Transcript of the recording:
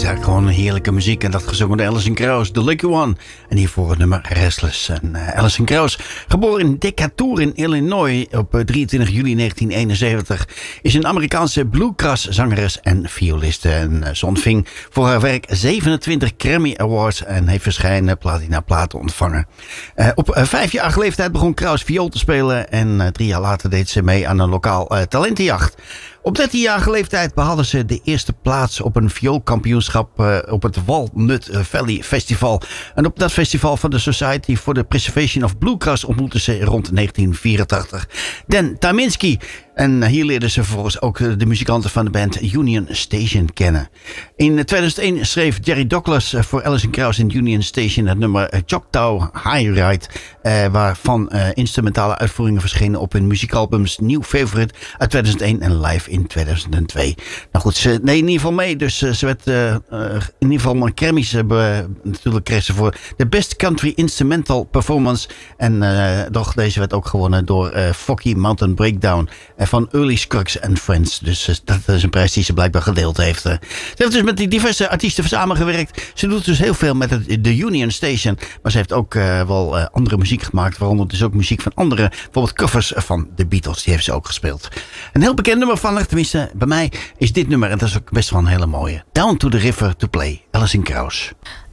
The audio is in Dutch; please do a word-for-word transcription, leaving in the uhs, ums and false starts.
eigenlijk gewoon een heerlijke muziek. En dat gezongen door Alison Krauss, The Lucky One. En hiervoor het nummer Restless. En uh, Alison Krauss, geboren in Decatur in Illinois op drieëntwintig juli negentien eenenzeventig... is een Amerikaanse bluegrass zangeres en violiste. En uh, ze ontving voor haar werk zevenentwintig Grammy Awards en heeft verschillende platina platen ontvangen. Uh, op uh, vijfjarige leeftijd begon Krauss viool te spelen. En uh, drie jaar later deed ze mee aan een lokaal uh, talentenjacht. Op dertienjarige leeftijd behaalde ze de eerste plaats op een vioolkampioenschap uh, op het Walnut Valley Festival. En op dat festival van de Society for the Preservation of Bluegrass ontmoette ze rond negentien vierentachtig Dan Tyminski. En hier leerden ze vervolgens ook de muzikanten van de band Union Station kennen. In tweeduizend één schreef Jerry Douglas voor Alison Krauss in Union Station het nummer Choctaw High Ride, eh, waarvan eh, instrumentale uitvoeringen verschenen op hun muziekalbums New Favorite uit tweeduizend één en Live in tweeduizend twee. Nou goed, ze deed in ieder geval mee, dus uh, ze werd uh, uh, in ieder geval een Grammys. Uh, natuurlijk kreeg ze voor de Best Country Instrumental Performance. En uh, doch deze werd ook gewonnen door uh, Focky Mountain Breakdown van Early Scruggs and Friends. Dus uh, dat is een prijs die ze blijkbaar gedeeld heeft. Uh, ze heeft dus met die diverse artiesten samengewerkt. Ze doet dus heel veel met het, de Union Station. Maar ze heeft ook uh, wel uh, andere muziek gemaakt. Waaronder dus ook muziek van andere, bijvoorbeeld covers van de Beatles. Die heeft ze ook gespeeld. Een heel bekend nummer van haar, tenminste bij mij, is dit nummer. En dat is ook best wel een hele mooie. Down to the River to Play, Alison Krauss.